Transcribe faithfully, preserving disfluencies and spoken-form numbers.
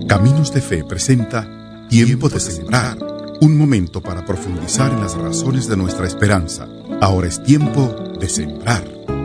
Caminos de Fe presenta Tiempo de Sembrar, un momento para profundizar en las razones de nuestra esperanza. Ahora es tiempo de sembrar.